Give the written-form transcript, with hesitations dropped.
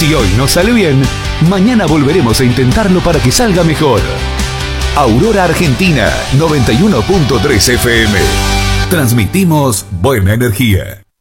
Si hoy nos sale bien, mañana volveremos a intentarlo para que salga mejor. Aurora Argentina 91.3 FM. Transmitimos buena energía.